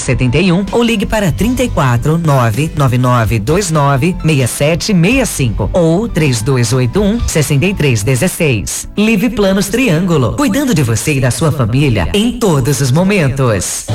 71 ou ligue para 34 99929 6765 ou 3281 6316. Live Planos Triângulo, cuidando de você e da sua família em todos os momentos.